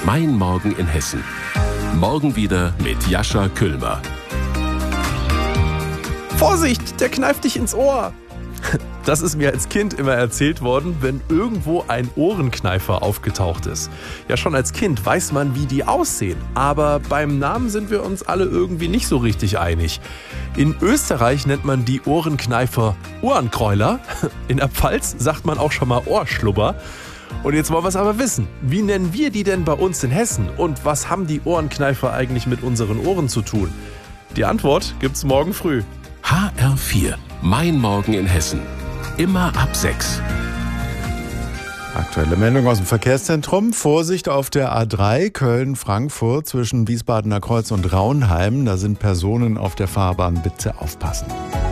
Mein Morgen in Hessen. Morgen wieder mit Jascha Küllmer. Vorsicht, der kneift dich ins Ohr. Das ist mir als Kind immer erzählt worden, wenn irgendwo ein Ohrenkneifer aufgetaucht ist. Ja, schon als Kind weiß man, wie die aussehen. Aber beim Namen sind wir uns alle irgendwie nicht so richtig einig. In Österreich nennt man die Ohrenkneifer Ohrenkräuler. In der Pfalz sagt man auch schon mal Ohrschlubber. Und jetzt wollen wir es aber wissen. Wie nennen wir die denn bei uns in Hessen? Und was haben die Ohrenkneifer eigentlich mit unseren Ohren zu tun? Die Antwort gibt's morgen früh. HR4. Mein Morgen in Hessen. Immer ab 6. Aktuelle Meldung aus dem Verkehrszentrum. Vorsicht auf der A3 Köln-Frankfurt zwischen Wiesbadener Kreuz und Raunheim. Da sind Personen auf der Fahrbahn. Bitte aufpassen.